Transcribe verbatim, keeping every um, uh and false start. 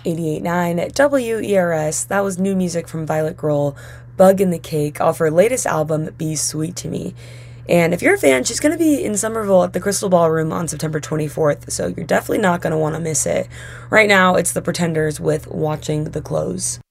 eighty-eight point nine W E R S. That was new music from Violet Grohl, Bug in the Cake, off her latest album, Be Sweet to Me. And if you're a fan, she's going to be in Somerville at the Crystal Ballroom on September twenty-fourth, so you're definitely not going to want to miss it. Right now, it's The Pretenders with Watching the Close.